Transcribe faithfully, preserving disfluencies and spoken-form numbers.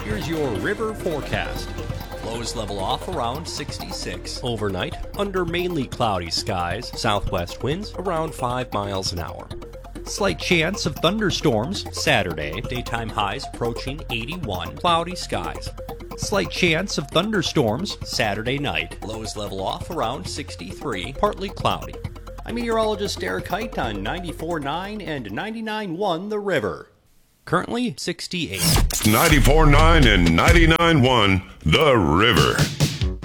Here's your river forecast. Lows level off around sixty-six. Overnight, under mainly cloudy skies, southwest winds around five miles an hour. Slight chance of thunderstorms Saturday. Daytime highs approaching eighty-one. Cloudy skies. Slight chance of thunderstorms Saturday night. Lows level off around sixty-three. Partly cloudy. I'm meteorologist Eric Height on ninety-four point nine and ninety-nine point one The River. Currently sixty-eight. ninety-four point nine and ninety-nine point one The River.